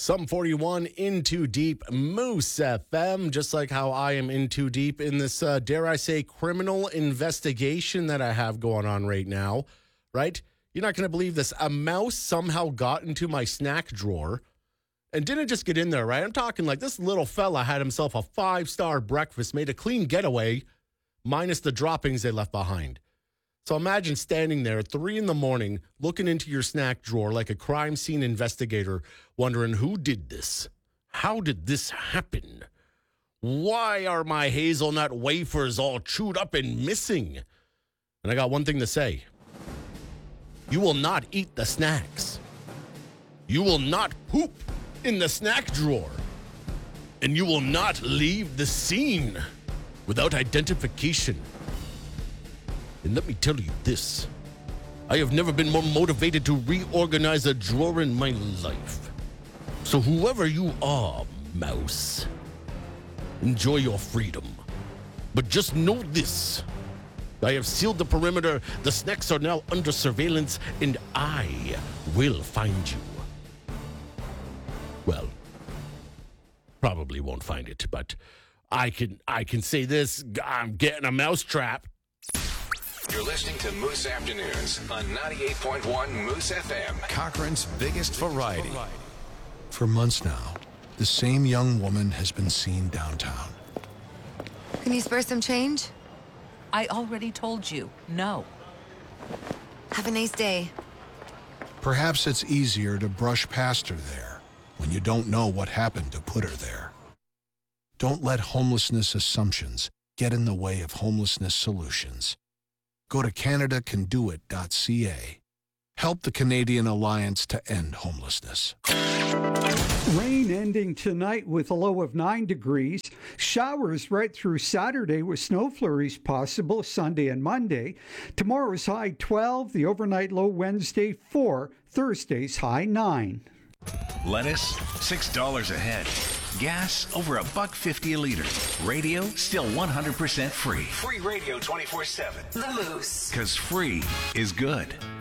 Some 41 in too deep, Moose FM, just like how I am in too deep in this, dare I say, criminal investigation that I have going on right now, right? You're not going to believe this. A mouse somehow got into my snack drawer and didn't just get in there, right? I'm talking like this little fella had himself a 5-star breakfast, made a clean getaway, minus the droppings they left behind. So imagine standing there at 3 a.m, looking into your snack drawer like a crime scene investigator, wondering who did this? How did this happen? Why are my hazelnut wafers all chewed up and missing? And I got one thing to say. You will not eat the snacks. You will not poop in the snack drawer. And you will not leave the scene without identification. And let me tell you this. I have never been more motivated to reorganize a drawer in my life. So whoever you are, mouse, enjoy your freedom. But just know this. I have sealed the perimeter. The snacks are now under surveillance, and I will find you. Well, probably won't find it, but I can say this. I'm getting a mousetrap. You're listening to Moose Afternoons on 98.1 Moose FM. Cochrane's biggest variety. For months now, the same young woman has been seen downtown. Can you spare some change? I already told you, no. Have a nice day. Perhaps it's easier to brush past her there when you don't know what happened to put her there. Don't let homelessness assumptions get in the way of homelessness solutions. Go to CanadaCanDoIt.ca. Help the Canadian Alliance to End Homelessness. Rain ending tonight with a low of 9 degrees. Showers right through Saturday with snow flurries possible Sunday and Monday. Tomorrow's high 12, the overnight low Wednesday 4, Thursday's high 9. Lettuce, $6 a head. Gas, over $1.50 a liter. Radio, still 100% free. Free radio 24/7. The Moose. Because free is good.